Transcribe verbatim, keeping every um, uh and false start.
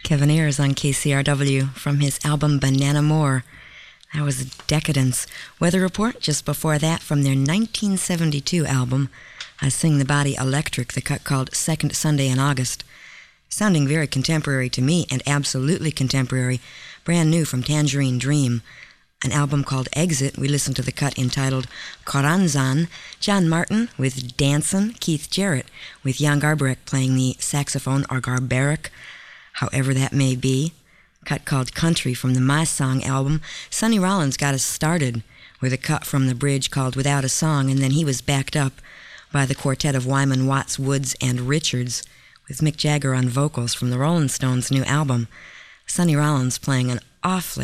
Kevin Ayers on K C R W from his album Banana More. That was Decadence. Weather Report just before that from their nineteen seventy-two album, I Sing the Body Electric, the cut called Second Sunday in August. Sounding very contemporary to me, and absolutely contemporary, brand new from Tangerine Dream. An album called Exit, we listened to the cut entitled Coranzan, John Martin with Dancin', Keith Jarrett with Jan Garbarek playing the saxophone, or Garbarek, however that may be. Cut called Country from the My Song album. Sonny Rollins got us started with a cut from the bridge called Without a Song, and then he was backed up by the quartet of Wyman, Watts, Woods, and Richards with Mick Jagger on vocals from the Rolling Stones' new album. Sonny Rollins playing an awfully